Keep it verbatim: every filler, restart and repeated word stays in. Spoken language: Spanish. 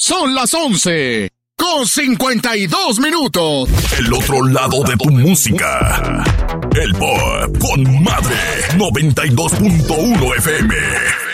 Son las once con cincuenta y dos minutos. El otro lado de tu música. El Pop con Madre noventa y dos punto uno F M.